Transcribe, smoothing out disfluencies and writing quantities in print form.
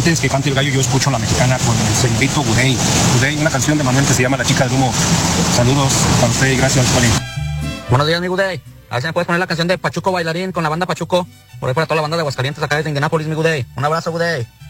antes que cante el gallo, yo escucho la mexicana con el señorito Gudey. Gudey, una canción de Manuel que se llama La chica del humo. Saludos para usted y gracias, Poli. Buenos días, mi Gudey. A ver si me puedes poner la canción de Pachuco Bailarín con la banda Pachuco. Por ahí para toda la banda de Aguascalientes acá desde Indianápolis, mi Gudey. Un abrazo, Gudey.